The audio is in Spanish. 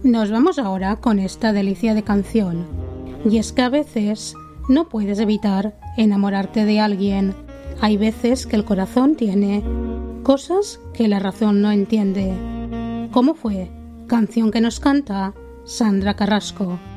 Nos vamos ahora con esta delicia de canción. Y es que a veces no puedes evitar enamorarte de alguien. Hay veces que el corazón tiene cosas que la razón no entiende. ¿Cómo fue? Canción que nos canta Sandra Carrasco.